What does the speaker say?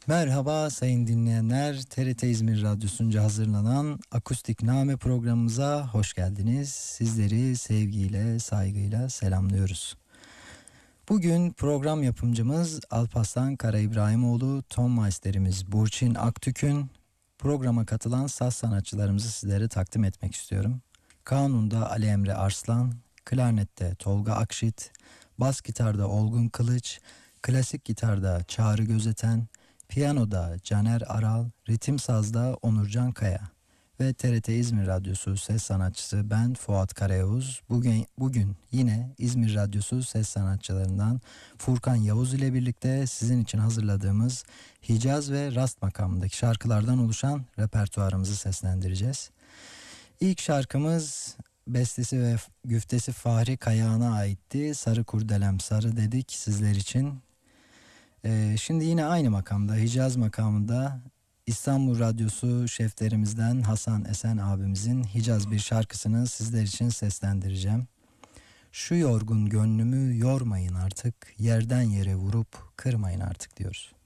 Merhaba sayın dinleyenler, TRT İzmir Radyosu'nca hazırlanan Akustik Name programımıza hoş geldiniz. Sizleri sevgiyle, saygıyla selamlıyoruz. Bugün program yapımcımız Alparslan Kara İbrahimoğlu, ton meisterimiz Burçin Aktükün, programa katılan saz sanatçılarımızı sizlere takdim etmek istiyorum. Kanun'da Ali Emre Arslan, klarnette Tolga Akşit, bas gitarda Olgun Kılıç, klasik gitarda Çağrı Gözeten, piyanoda Caner Aral, ritim sazda Onurcan Kaya ve TRT İzmir Radyosu ses sanatçısı ben Fuat Karayavuz. Bugün yine İzmir Radyosu ses sanatçılarından Furkan Yavuz ile birlikte sizin için hazırladığımız Hicaz ve Rast makamındaki şarkılardan oluşan repertuarımızı seslendireceğiz. İlk şarkımız bestesi ve güftesi Fahri Kayağan'a aitti. Sarı Kurdelem Sarı dedik sizler için. Şimdi yine aynı makamda, Hicaz makamında İstanbul Radyosu şeflerimizden Hasan Esen abimizin Hicaz bir şarkısını sizler için seslendireceğim. Şu yorgun gönlümü yormayın artık, yerden yere vurup kırmayın artık diyoruz.